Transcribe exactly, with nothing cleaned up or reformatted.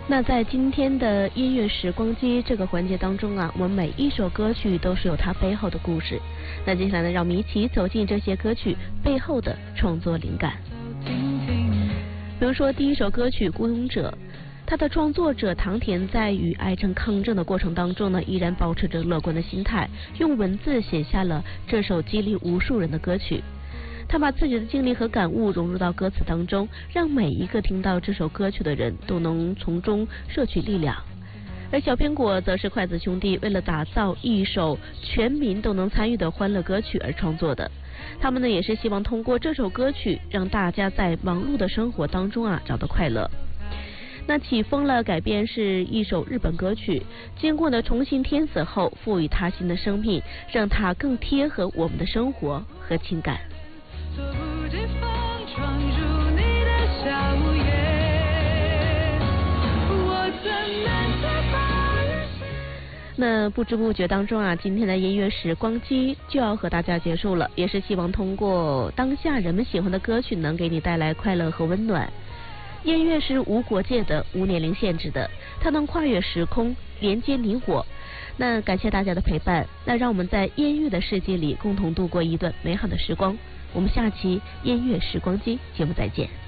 那在今天的音乐时光机这个环节当中啊，我们每一首歌曲都是有它背后的故事。那接下来呢，让我们一起走进这些歌曲背后的创作灵感。比如说第一首歌曲《孤勇者》，它的创作者唐田在与癌症抗争的过程当中呢，依然保持着乐观的心态，用文字写下了这首激励无数人的歌曲。他把自己的经历和感悟融入到歌词当中，让每一个听到这首歌曲的人都能从中摄取力量。而小苹果则是筷子兄弟为了打造一首全民都能参与的欢乐歌曲而创作的。他们呢也是希望通过这首歌曲让大家在忙碌的生活当中啊找到快乐。那起风了改编是一首日本歌曲，经过呢重新填词后赋予它新的生命，让它更贴合我们的生活和情感。 猝不及防闯入你的笑颜，我怎能在八月那不知不觉当中啊，今天的音乐时光机就要和大家结束了，也是希望通过当下人们喜欢的歌曲能给你带来快乐和温暖。音乐是无国界的，无年龄限制的，它能跨越时空，连接你我。那感谢大家的陪伴，那让我们在音乐的世界里共同度过一段美好的时光。我们下期音乐时光机节目再见。